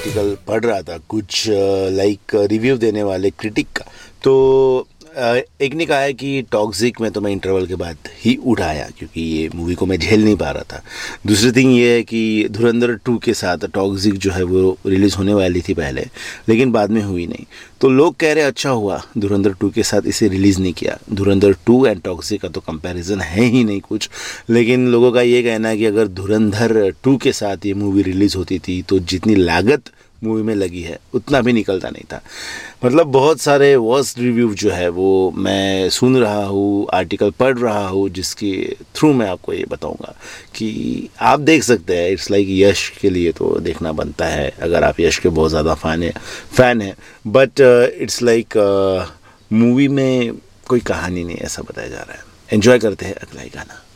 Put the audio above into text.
Article पढ़ रहा था कुछ लाइक रिव्यू देने वाले क्रिटिक का, तो एक ने कहा है कि टॉक्सिक में तो मैं इंटरवल के बाद ही उठाया क्योंकि ये मूवी को मैं झेल नहीं पा रहा था। दूसरी थिंग ये है कि धुरंधर 2 के साथ टॉक्सिक जो है वो रिलीज़ होने वाली थी पहले, लेकिन बाद में हुई नहीं। तो लोग कह रहे अच्छा हुआ धुरंधर 2 के साथ इसे रिलीज़ नहीं किया। धुरंधर 2 एंड टॉक्सिक का तो कंपैरिजन है ही नहीं कुछ, लेकिन लोगों का ये कहना है कि अगर धुरंधर 2 के साथ ये मूवी रिलीज़ होती थी तो जितनी लागत मूवी में लगी है उतना भी निकलता नहीं था। मतलब बहुत सारे वर्स्ट रिव्यू जो है वो मैं सुन रहा हूँ, आर्टिकल पढ़ रहा हूँ, जिसके थ्रू मैं आपको ये बताऊँगा कि आप देख सकते हैं। इट्स लाइक यश के लिए तो देखना बनता है अगर आप यश के बहुत ज़्यादा फ़ैन है, बट इट्स लाइक मूवी में कोई कहानी नहीं ऐसा बताया जा रहा है। एंजॉय करते हैं अगला ही गाना।